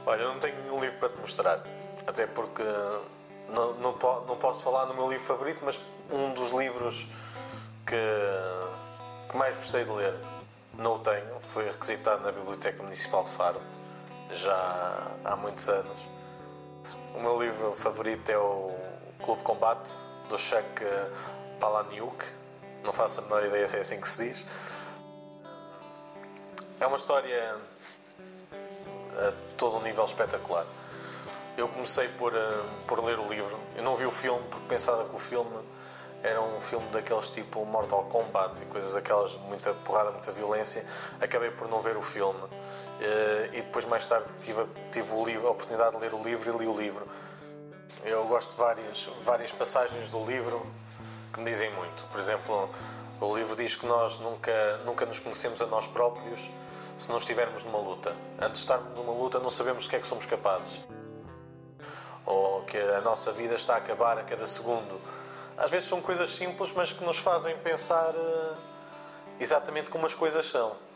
Olha, eu não tenho nenhum livro para te mostrar, até porque não posso falar no meu livro favorito, mas um dos livros que mais gostei de ler, não o tenho, foi requisitado na Biblioteca Municipal de Faro, já há muitos anos. O meu livro favorito é o Clube de Combate, do Chuck Palahniuk, não faço a menor ideia se é assim que se diz. É uma história a todo um nível espetacular. Eu comecei por ler o livro. Eu não vi o filme porque pensava que o filme era um filme daqueles tipo Mortal Kombat e coisas daquelas de muita porrada, muita violência. Acabei por não ver o filme e depois mais tarde tive a oportunidade de ler o livro e li o livro. Eu gosto de várias passagens do livro que me dizem muito. Por exemplo, o livro diz que nós nunca nos conhecemos a nós próprios se não estivermos numa luta. Antes de estarmos numa luta não sabemos do que é que somos capazes. Ou que a nossa vida está a acabar a cada segundo. Às vezes são coisas simples, mas que nos fazem pensar exatamente como as coisas são.